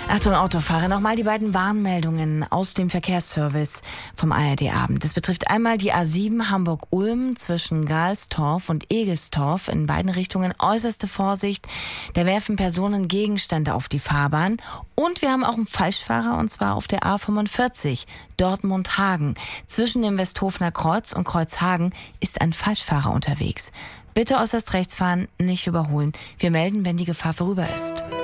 Achtung, Autofahrer, nochmal die beiden Warnmeldungen aus dem Verkehrsservice vom ARD-Abend. Das betrifft einmal die A7 Hamburg-Ulm zwischen Galstorf und Egestorf. In beiden Richtungen äußerste Vorsicht. Da werfen Personen Gegenstände auf die Fahrbahn. Und wir haben auch einen Falschfahrer, und zwar auf der A45 Dortmund-Hagen. Zwischen dem Westhofener Kreuz und Kreuzhagen ist ein Falschfahrer unterwegs. Bitte äußerst rechts fahren, nicht überholen. Wir melden, wenn die Gefahr vorüber ist.